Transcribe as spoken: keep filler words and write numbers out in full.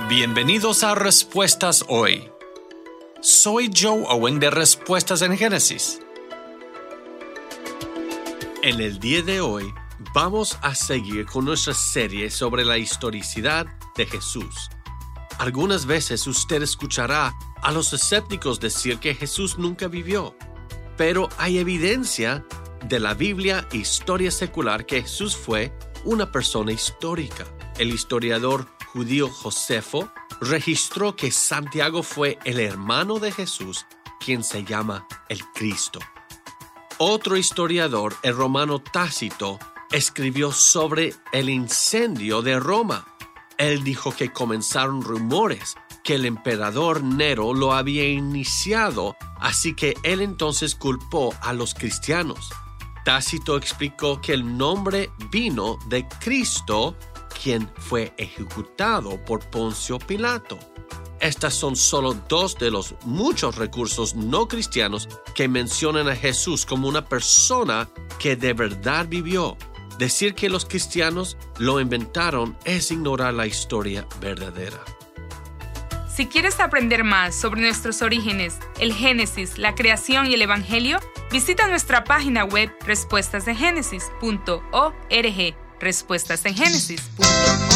Bienvenidos a Respuestas Hoy. Soy Joe Owen de Respuestas en Génesis. En el día de hoy vamos a seguir con nuestra serie sobre la historicidad de Jesús. Algunas veces usted escuchará a los escépticos decir que Jesús nunca vivió, pero hay evidencia de la Biblia e historia secular que Jesús fue una persona histórica. El historiador judío Josefo registró que Santiago fue el hermano de Jesús, quien se llama el Cristo. Otro historiador, el romano Tácito, escribió sobre el incendio de Roma. Él dijo que comenzaron rumores que el emperador Nero lo había iniciado, así que él entonces culpó a los cristianos. Tácito explicó que el nombre vino de Cristo, quien fue ejecutado por Poncio Pilato. Estas son solo dos de los muchos recursos no cristianos que mencionan a Jesús como una persona que de verdad vivió. Decir que los cristianos lo inventaron es ignorar la historia verdadera. Si quieres aprender más sobre nuestros orígenes, el Génesis, la creación y el Evangelio, visita nuestra página web respuestas en génesis punto org. respuestas en génesis punto org